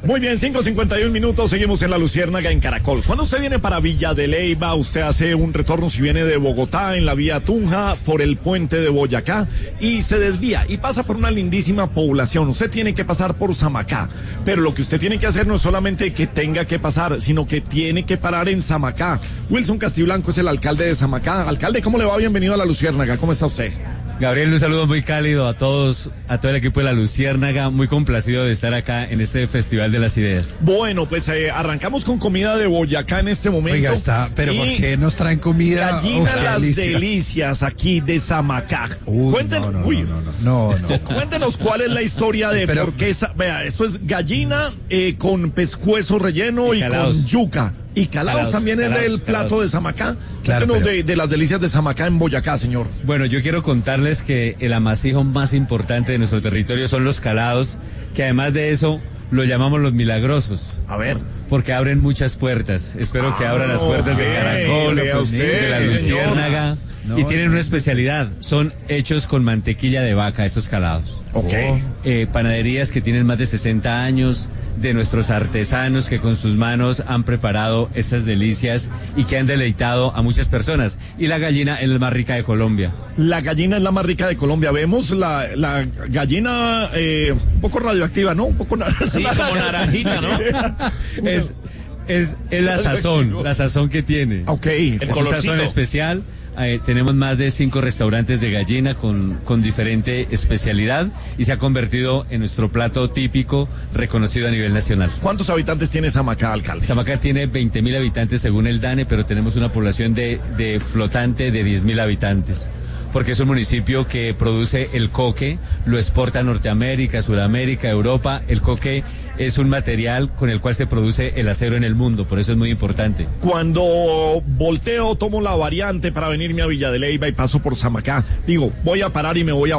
Muy bien, 5:51, seguimos en La Luciérnaga en Caracol. Cuando usted viene para Villa de Leyva, usted hace un retorno si viene de Bogotá en la vía Tunja por el puente de Boyacá y se desvía y pasa por una lindísima población. Usted tiene que pasar por Samacá, pero lo que usted tiene que hacer no es solamente que tenga que pasar, sino que tiene que parar en Samacá. Wilson Castiblanco es el alcalde de Samacá. Alcalde, ¿cómo le va? Bienvenido a La Luciérnaga. ¿Cómo está usted? Gabriel, un saludo muy cálido a todos, a todo el equipo de La Luciérnaga, muy complacido de estar acá en este Festival de las Ideas. Bueno, pues arrancamos con comida de Boyacá en este momento. Oiga, pero ¿por qué nos traen comida? Gallina Las Delicias aquí de Samacá. Cuéntenos cuál es la historia de por qué, vea, esto es gallina con pescuezo relleno y con yuca. Y calados también es del plato de Samacá. Claro, de las delicias de Samacá en Boyacá, señor. Bueno, yo quiero contarles que el amasijo más importante de nuestro territorio son los calados, que además de eso lo llamamos los milagrosos. A ver. Porque abren muchas puertas. Espero que abran las puertas de Caracol, de La Luciérnaga. Y tienen una especialidad, son hechos con mantequilla de vaca, esos calados. Panaderías que tienen más de 60 años, de nuestros artesanos que con sus manos han preparado esas delicias y que han deleitado a muchas personas. Y la gallina es la más rica de Colombia. La gallina es la más rica de Colombia. Vemos la gallina un poco radioactiva, ¿no? Un poco sí, como naranjita, ¿no? Es la sazón que tiene. El sazón especial. Tenemos más de 5 restaurantes de gallina con diferente especialidad y se ha convertido en nuestro plato típico reconocido a nivel nacional. ¿Cuántos habitantes tiene Samacá, alcalde? Samacá tiene 20.000 habitantes según el DANE, pero tenemos una población de flotante de 10.000 habitantes. Porque es un municipio que produce el coque, lo exporta a Norteamérica, Sudamérica, Europa. El coque es un material con el cual se produce el acero en el mundo, por eso es muy importante. Cuando volteo, tomo la variante para venirme a Villa de Leyva y paso por Samacá, digo, voy a parar y me voy a